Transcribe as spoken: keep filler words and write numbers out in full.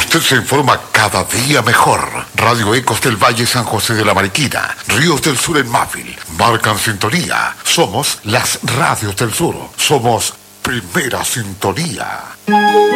Usted se informa cada día mejor. Radio Ecos del Valle San José de la Mariquina, Ríos del Sur en Mafil, marcan sintonía. Somos las radios del sur. Somos Primera Sintonía.